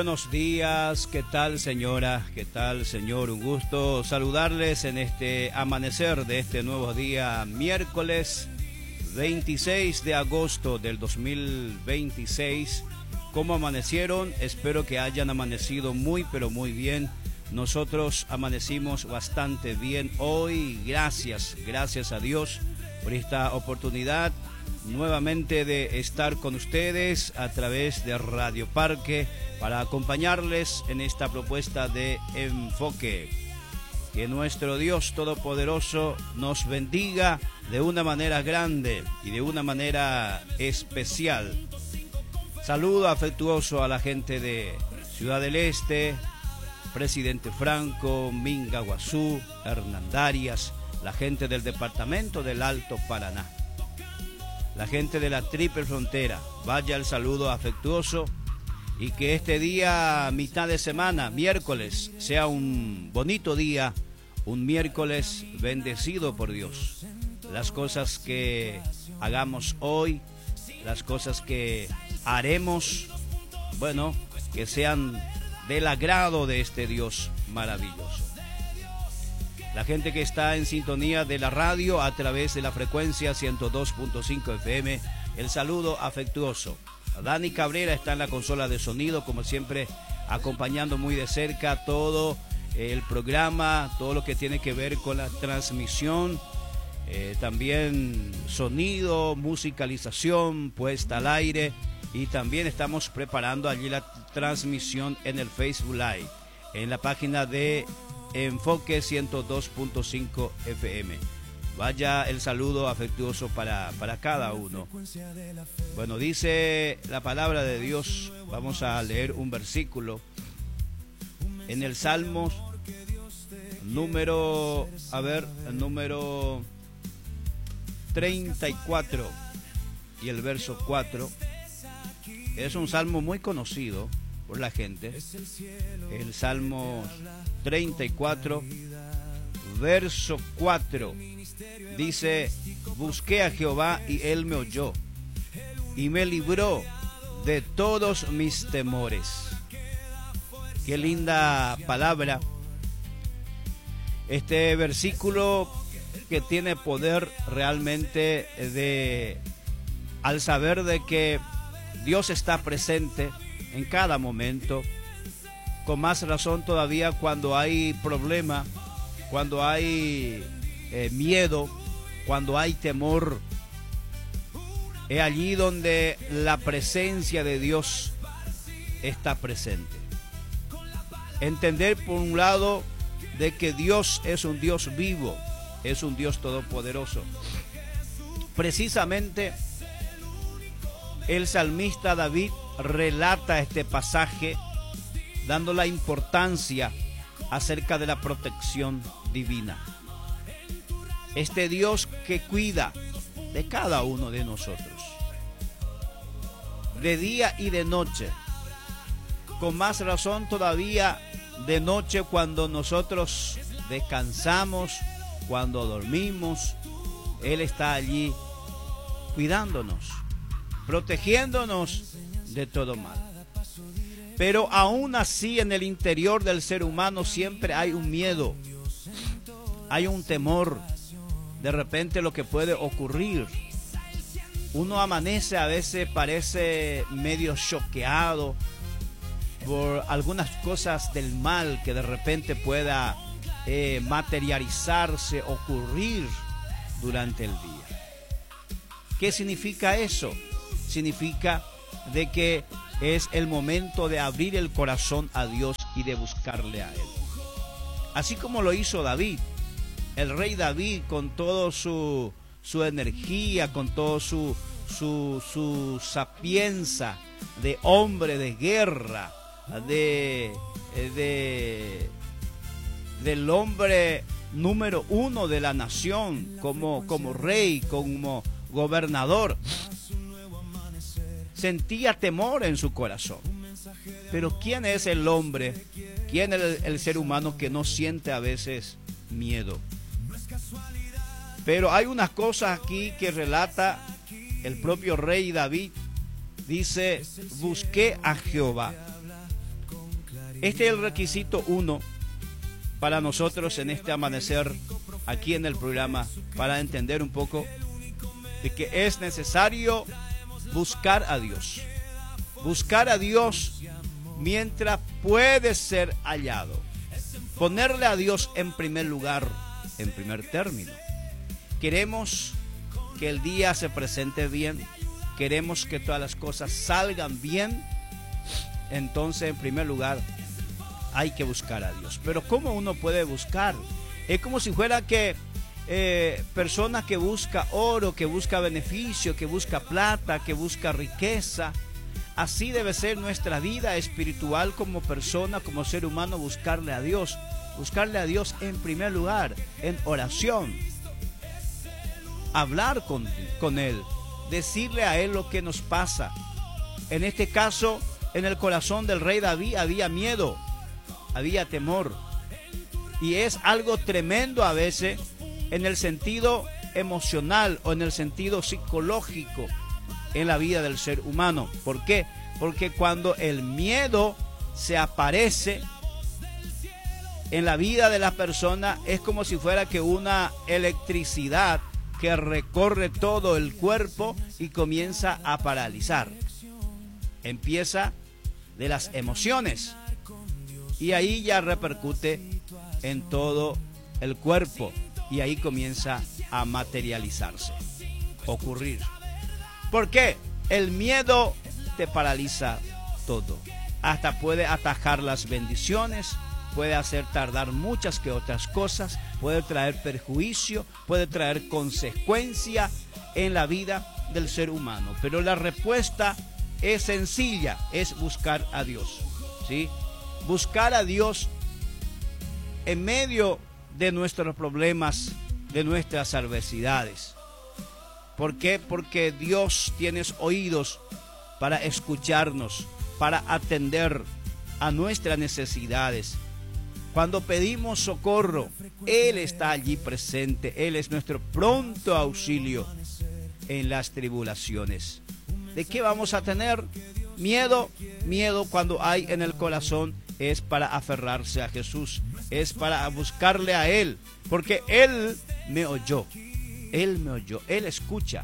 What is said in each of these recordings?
Buenos días, ¿qué tal señora? ¿Qué tal señor? Un gusto saludarles en este amanecer de este nuevo día, miércoles 26 de agosto del 2026. ¿Cómo amanecieron? Espero que hayan amanecido muy pero muy bien. Nosotros amanecimos bastante bien hoy, gracias a Dios por esta oportunidad nuevamente de estar con ustedes a través de Radio Parque para acompañarles en esta propuesta de enfoque. Que nuestro Dios Todopoderoso nos bendiga de una manera grande y de una manera especial. Saludo afectuoso a la gente de Ciudad del Este, Presidente Franco, Minga, Guazú, Hernandarias, la gente del departamento del Alto Paraná, la gente de la Triple Frontera. Vaya el saludo afectuoso y que este día, mitad de semana, miércoles, sea un bonito día, un miércoles bendecido por Dios. Las cosas que hagamos hoy, las cosas que haremos, bueno, que sean del agrado de este Dios maravilloso. La gente que está en sintonía de la radio a través de la frecuencia 102.5 FM, el saludo afectuoso. Dani Cabrera está en la consola de sonido, como siempre, acompañando muy de cerca todo el programa, todo lo que tiene que ver con la transmisión, también sonido, musicalización, puesta al aire, y también estamos preparando allí la transmisión en el Facebook Live, en la página de Enfoque 102.5 FM. Vaya el saludo afectuoso para cada uno. Bueno, dice la palabra de Dios, vamos a leer un versículo en el Salmos número 34 y el verso 4. Es un salmo muy conocido por la gente. El Salmo 34, verso 4, dice: busqué a Jehová y él me oyó y me libró de todos mis temores. Qué linda palabra. Este versículo que tiene poder realmente al saber de que Dios está presente en cada momento, con más razón todavía cuando hay problema, cuando hay miedo, cuando hay temor. Es allí donde la presencia de Dios está presente. Entender por un lado de que Dios es un Dios vivo, es un Dios todopoderoso. Precisamente el salmista David relata este pasaje dando la importancia acerca de la protección divina. Este Dios que cuida de cada uno de nosotros, de día y de noche. Con más razón todavía de noche, cuando nosotros descansamos, cuando dormimos, Él está allí cuidándonos, protegiéndonos de todo mal. Pero aún así, en el interior del ser humano siempre hay un miedo, hay un temor de repente lo que puede ocurrir. Uno amanece, a veces parece medio choqueado por algunas cosas del mal que de repente pueda materializarse, ocurrir durante el día. ¿Qué significa eso? Significa de que es el momento de abrir el corazón a Dios y de buscarle a Él. Así como lo hizo David, el rey David, con toda su energía, con toda su sapienza de hombre de guerra, del hombre número uno de la nación, como rey, como gobernador, sentía temor en su corazón. Pero ¿quién es el hombre? ¿Quién es el ser humano que no siente a veces miedo? Pero hay unas cosas aquí que relata el propio rey David. Dice: busqué a Jehová Este es el requisito 1 para nosotros en este amanecer aquí en el programa, para entender un poco de que es necesario buscar a Dios. Buscar a Dios mientras puede ser hallado. Ponerle a Dios en primer lugar, en primer término. Queremos que el día se presente bien, queremos que todas las cosas salgan bien, entonces en primer lugar hay que buscar a Dios. Pero ¿cómo uno puede buscar? Es como si fuera que persona que busca oro, que busca beneficio, que busca plata, que busca riqueza. Así debe ser nuestra vida espiritual como persona, como ser humano, buscarle a Dios. Buscarle a Dios en primer lugar, en oración. Hablar con Él, decirle a Él lo que nos pasa. En este caso, en el corazón del rey David había miedo, había temor. Y es algo tremendo a veces en el sentido emocional o en el sentido psicológico en la vida del ser humano. ¿Por qué? Porque cuando el miedo se aparece en la vida de la persona, es como si fuera que una electricidad que recorre todo el cuerpo y comienza a paralizar. Empieza de las emociones y ahí ya repercute en todo el cuerpo y ahí comienza a materializarse, ocurrir. ¿Por qué? El miedo te paraliza todo, hasta puede atajar las bendiciones, puede hacer tardar muchas que otras cosas, puede traer perjuicio, puede traer consecuencia en la vida del ser humano. Pero la respuesta es sencilla, es buscar a Dios, ¿sí? Buscar a Dios en medio de nuestros problemas, de nuestras adversidades. ¿Por qué? Porque Dios tiene oídos para escucharnos, para atender a nuestras necesidades. Cuando pedimos socorro, Él está allí presente. Él es nuestro pronto auxilio en las tribulaciones. ¿De qué vamos a tener miedo? Miedo cuando hay en el corazón es para aferrarse a Jesús, es para buscarle a Él, porque Él me oyó, Él escucha.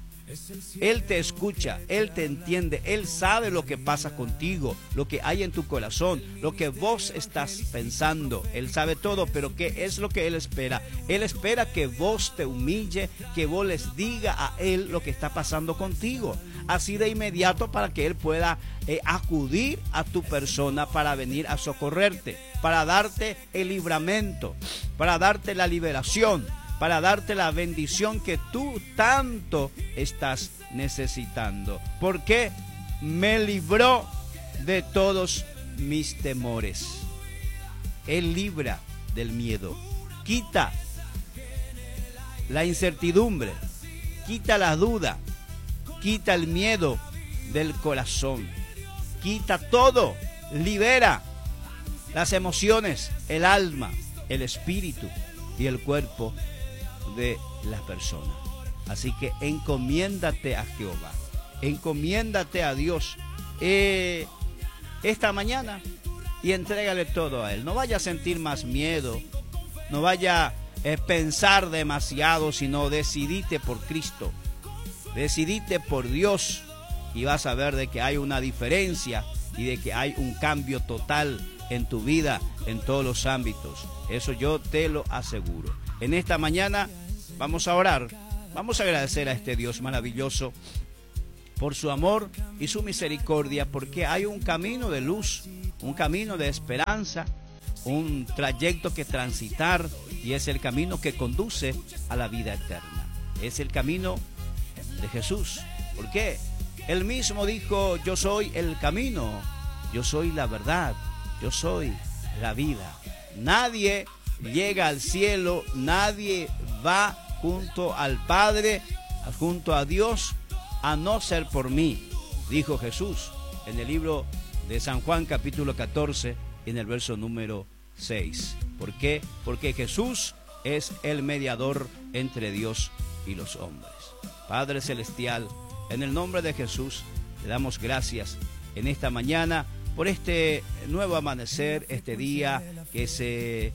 Él te escucha, Él te entiende, Él sabe lo que pasa contigo, lo que hay en tu corazón, lo que vos estás pensando. Él sabe todo, pero ¿qué es lo que Él espera? Él espera que vos te humille, que vos les diga a Él lo que está pasando contigo, así de inmediato, para que Él pueda acudir a tu persona para venir a socorrerte, para darte el libramento, para darte la liberación, para darte la bendición que tú tanto estás necesitando. Porque me libró de todos mis temores. Él libra del miedo, quita la incertidumbre, quita la duda, quita el miedo del corazón, quita todo, libera las emociones, el alma, el espíritu y el cuerpo de la persona. Así que encomiéndate a Jehová, encomiéndate a Dios esta mañana y entrégale todo a Él. No vaya a sentir más miedo, no vaya a pensar demasiado, sino decidite por Cristo, decidite por Dios y vas a ver de que hay una diferencia y de que hay un cambio total en tu vida, en todos los ámbitos. Eso yo te lo aseguro. En esta mañana vamos a orar, vamos a agradecer a este Dios maravilloso por su amor y su misericordia, porque hay un camino de luz, un camino de esperanza, un trayecto que transitar, y es el camino que conduce a la vida eterna. Es el camino de Jesús. ¿Por qué? Él mismo dijo: yo soy el camino, yo soy la verdad, yo soy la vida. Nadie llega al cielo, nadie va junto al Padre, junto a Dios, a no ser por mí, dijo Jesús en el libro de San Juan capítulo 14, en el verso número 6. ¿Por qué? Porque Jesús es el mediador entre Dios y los hombres. Padre Celestial, en el nombre de Jesús, te damos gracias en esta mañana por este nuevo amanecer, este día que se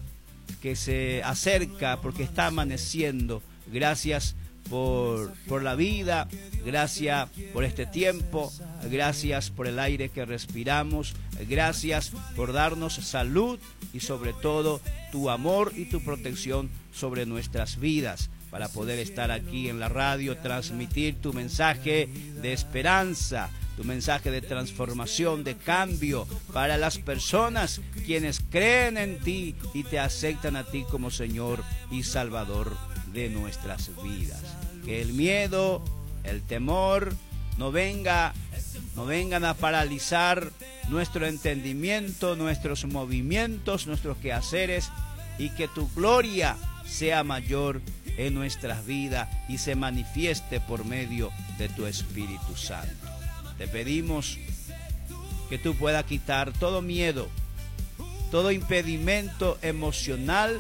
acerca porque está amaneciendo. Gracias por la vida, gracias por este tiempo, gracias por el aire que respiramos, gracias por darnos salud y sobre todo tu amor y tu protección sobre nuestras vidas, para poder estar aquí en la radio, transmitir tu mensaje de esperanza, tu mensaje de transformación, de cambio para las personas quienes creen en ti y te aceptan a ti como Señor y Salvador de nuestras vidas. Que el miedo, el temor no vengan a paralizar nuestro entendimiento, nuestros movimientos, nuestros quehaceres, y que tu gloria sea mayor en nuestras vidas y se manifieste por medio de tu Espíritu Santo. Te pedimos que tú puedas quitar todo miedo, todo impedimento emocional,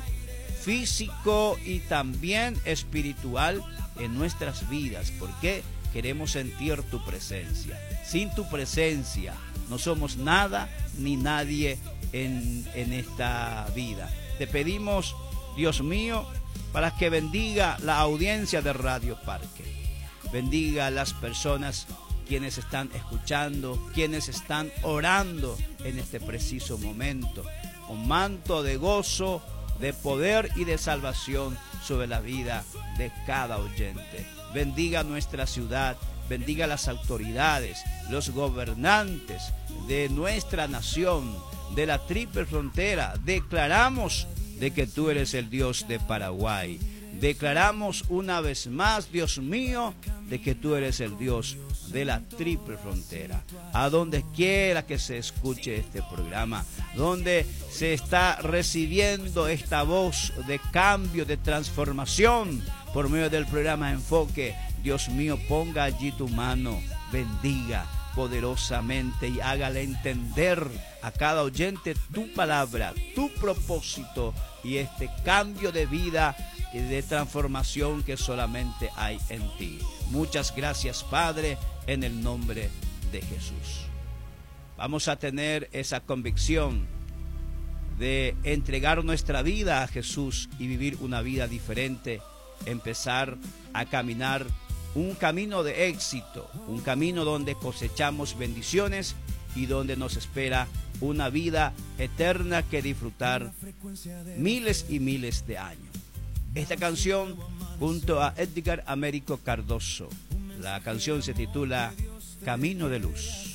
físico y también espiritual en nuestras vidas, porque queremos sentir tu presencia. Sin tu presencia no somos nada ni nadie en esta vida. Te pedimos, Dios mío, para que bendiga la audiencia de Radio Parque, bendiga a las personas quienes están escuchando, quienes están orando en este preciso momento, un manto de gozo, de poder y de salvación sobre la vida de cada oyente. Bendiga nuestra ciudad, bendiga las autoridades, los gobernantes de nuestra nación, de la triple frontera. Declaramos de que tú eres el Dios de Paraguay. Declaramos una vez más, Dios mío, de que tú eres el Dios de la triple frontera. A donde quiera que se escuche este programa, donde se está recibiendo esta voz de cambio, de transformación por medio del programa Enfoque, Dios mío, ponga allí tu mano, bendiga poderosamente y hágale entender a cada oyente tu palabra, tu propósito y este cambio de vida y de transformación que solamente hay en ti. Muchas gracias, Padre, en el nombre de Jesús. Vamos a tener esa convicción de entregar nuestra vida a Jesús y vivir una vida diferente, empezar a caminar un camino de éxito, un camino donde cosechamos bendiciones y donde nos espera una vida eterna que disfrutar miles y miles de años. Esta canción junto a Edgar Américo Cardoso, la canción se titula Camino de Luz.